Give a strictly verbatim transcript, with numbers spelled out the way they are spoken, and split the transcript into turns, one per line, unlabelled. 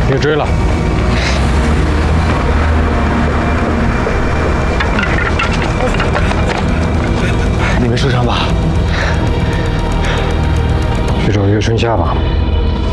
别追了。你没受伤吧？去找岳春夏吧。